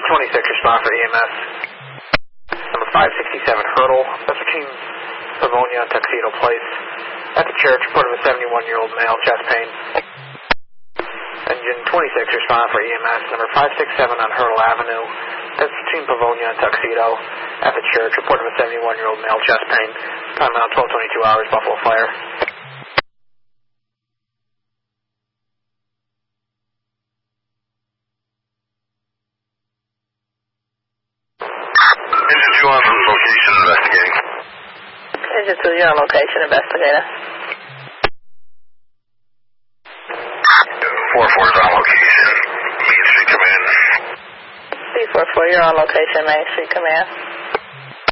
1226, respond for EMS. Number 567 Hurdle, that's between Livonia and Tuxedo Place. At the church, report of a 71-year-old male, chest pain. Engine 26, respond for EMS. Number 567 on Hurdle Avenue, that's between Livonia and Tuxedo. At the church, report of a 71-year-old male, chest pain. Time out 12:22 hours, Buffalo Fire. Engine 2 on location investigating. Engine 2, you're on location investigator. 4-4 is on location. Main Street Command. C44, you're on location, Main Street Command.